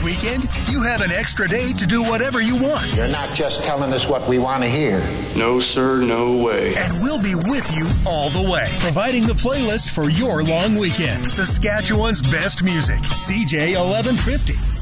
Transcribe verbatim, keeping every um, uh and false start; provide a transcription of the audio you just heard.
This weekend, you have an extra day to do whatever you want. You're not just telling us what we want to hear. No, sir, no way. And we'll be with you all the way, providing the playlist for your long weekend. Saskatchewan's best music, C J eleven fifty.